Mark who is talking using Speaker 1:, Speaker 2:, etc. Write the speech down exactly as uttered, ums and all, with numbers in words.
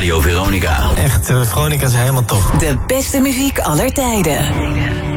Speaker 1: Radio Veronica.
Speaker 2: Echt, uh, Veronica is helemaal top.
Speaker 3: De beste muziek aller tijden.